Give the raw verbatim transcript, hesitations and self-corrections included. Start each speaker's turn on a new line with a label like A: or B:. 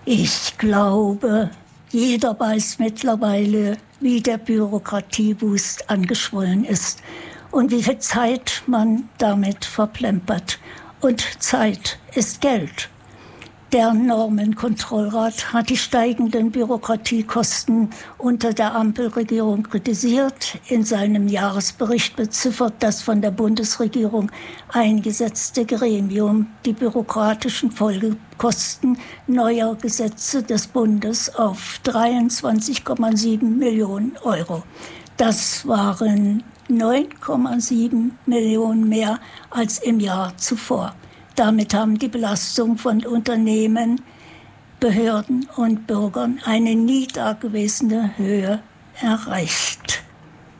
A: Ich glaube, jeder weiß mittlerweile, wie der Bürokratiewust angeschwollen ist und wie viel Zeit man damit verplempert. Und Zeit ist Geld. Der Normenkontrollrat hat die steigenden Bürokratiekosten unter der Ampelregierung kritisiert. In seinem Jahresbericht beziffert das von der Bundesregierung eingesetzte Gremium die bürokratischen Folgekosten neuer Gesetze des Bundes auf dreiundzwanzig Komma sieben Millionen Euro. Das waren neun Komma sieben Millionen mehr als im Jahr zuvor. Damit haben die Belastungen von Unternehmen, Behörden und Bürgern eine nie dagewesene Höhe erreicht.